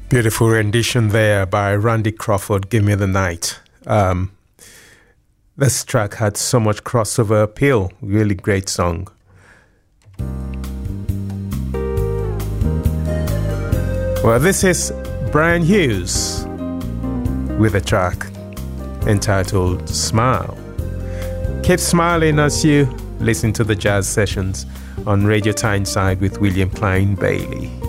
Beautiful rendition there by Randy Crawford, Give Me the Night. This track had so much crossover appeal. Really great song. Well, this is Brian Hughes with a track entitled Smile. Keep smiling as you listen to the jazz sessions on Radio Tyneside with William Klein Bailey.